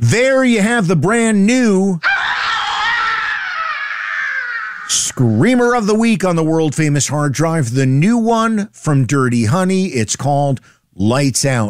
There you have the brand new Screamer of the Week on the world famous hard drive. The new one from Dirty Honey. It's called Lights Out.